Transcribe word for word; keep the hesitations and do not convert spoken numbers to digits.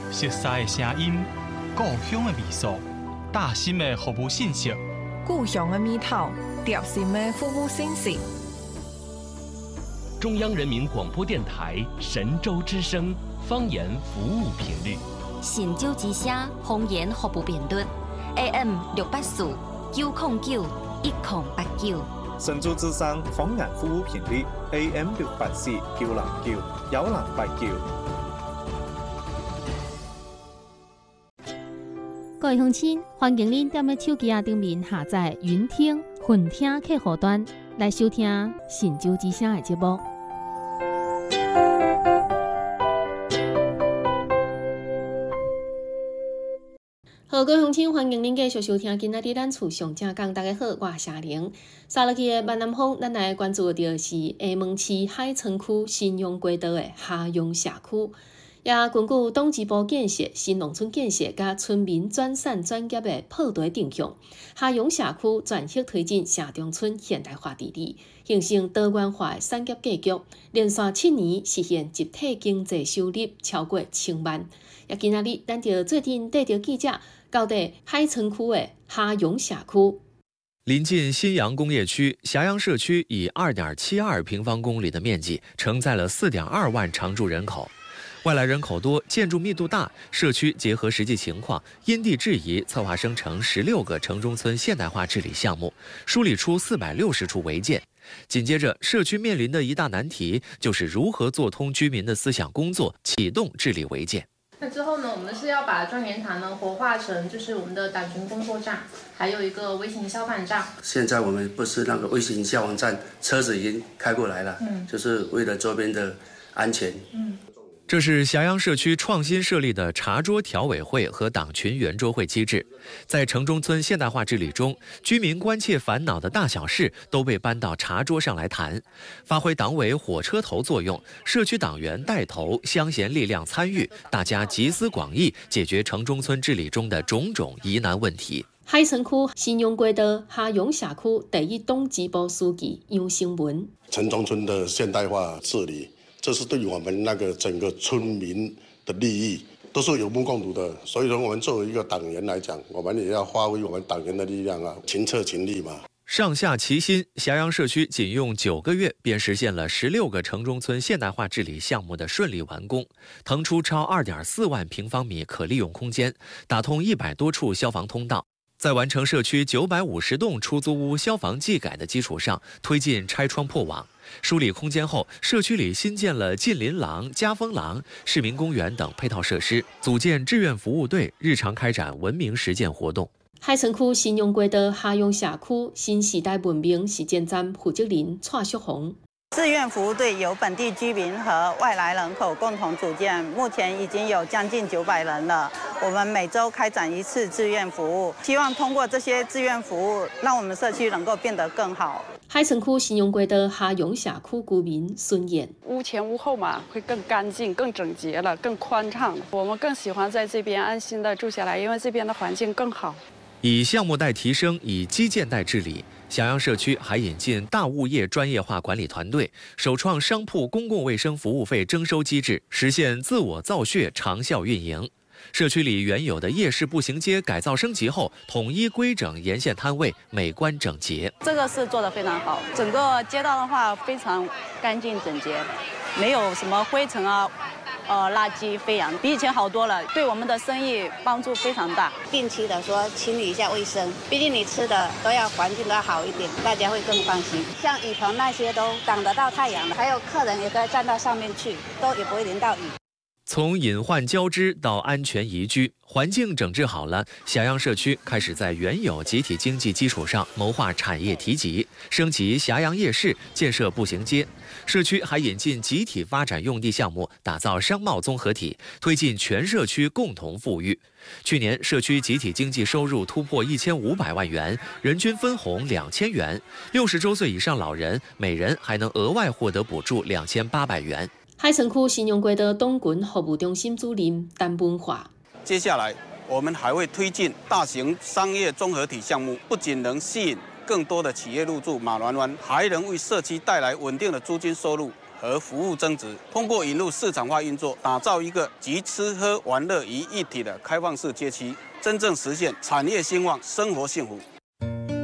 熟悉的声音，故乡的味素，大心的服务信息， 故乡的味道，贴心的服务信息。 中央人民广播电台神州之声方言服务频率， 神州之声方言服务频率 A M 六八四九零九一零八九。 神州之声方言服務頻率 A M 六八四九零九一零八九。 各位鄉親，歡迎您踮咧手機啊頂面下載雲聽、雲聽客戶端來收聽神州之聲的節目。好，各位鄉親，歡迎您繼續收聽今仔日咱厝上正講。大家好，我是夏玲。三日嘅萬南風，咱來關注到是廈門市海城區新陽街道嘅下陽社區。也根據黨支部建設、新農村建設甲村民轉產轉業的破題定向，下陽社區全力推進社中村現代化治理，形成多元化的產業格局，連續七年實現集體經濟收入超過千萬。也今仔日，咱就最近帶着記者到底海城區的下陽社區。 臨近新陽工業區，霞陽社區以 二點七二平方公里的面積，承載了 四點二萬常住人口。外來人口多，建築密度大，社區結合實際情況，因地制宜策劃生成十六個城中村現代化治理項目，梳理出四百六十處違建。緊接着，社區面臨的一大難題就是如何做通居民的思想工作，啟動治理違建。 那之後呢，我們是要把狀元堂呢活化成就是我們的黨群工作站，還有一個微型消防站。 現在我們不是那個微型消防站，車子已經開過來了，嗯，就是為了周邊的安全。嗯。 這是霞陽社區創新設立的茶桌調委會和黨群圓桌會機制，在城中村現代化治理中，居民關切煩惱的大小事都被搬到茶桌上來談，發揮黨委火車頭作用，社區黨員帶頭，鄉賢力量參與，大家集思廣益，解決城中村治理中的種種疑難問題。 海城區新陽街道下陽社區第一黨支部書記楊成文： 城中村的現代化治理，這是對我們那個整個村民的利益都是有目共睹的，所以說我們作為一個黨員來講，我們也要發揮我們黨員的力量啊，勤策勤力嘛。 上下齊心，霞陽社區僅用九個月便實現了十六個城中村現代化治理項目的順利完工，騰出超二點四萬平方米可利用空間，打通一百多處消防通道。在完成社區九百五十棟出租屋消防技改的基礎上，推進拆窗破網。梳理空間後，社區裡新建了近鄰廊、家風廊、市民公園等配套設施，組建志願服務隊，日常開展文明實踐活動。 海城區新陽街道下陽社區新時代文明實踐站負責人蔡淑紅： 志願服務隊由本地居民和外來人口共同組建，目前已經有將近九百人了。我們每週開展一次志願服務，希望通過這些志願服務，讓我們社區能夠變得更好。 海城區新陽街道下陽社區居民孫燕： 屋前屋後嘛，會更乾淨、更整潔了，更寬敞。我們更喜歡在這邊安心的住下來，因為這邊的環境更好。 以項目帶提升，以基建帶治理。霞陽社區還引進大物業專業化管理團隊，首創商鋪公共衛生服務費徵收機制，實現自我造血、長效運營。社區裡原有的夜市步行街改造升級後，統一規整沿線攤位，美觀整潔。 這個是做得非常好，整個街道的話非常乾淨整潔，沒有什麼灰塵啊。呃，垃圾飛揚，比以前好多了，對我們的生意幫助非常大。 定期的說清理一下衛生，畢竟你吃的都要環境都要好一點，大家會更放心。像雨棚那些都擋得到太陽的，還有客人也可以站到上面去，都也不會淋到雨。 從隱患交織到安全宜居，環境整治好了，霞陽社區開始在原有集體經濟基礎上謀劃產業提級，升級霞陽夜市，建設步行街。社區還引進集體發展用地項目，打造商貿綜合體，推進全社區共同富裕。去年社區集體經濟收入突破一千五百萬元，人均分紅兩千元，六十周歲以上老人每人還能額外獲得補助兩千八百元。 海城區新陽街道黨群服務中心主任陳文華： 接下來我們還會推進大型商業綜合體項目，不僅能吸引更多的企業入駐馬鑾灣，還能為社區帶來穩定的租金收入和服务增值，通过引入市场化运作，打造一个集吃喝玩乐于一体的开放式街区，真正实现产业兴旺、生活幸福。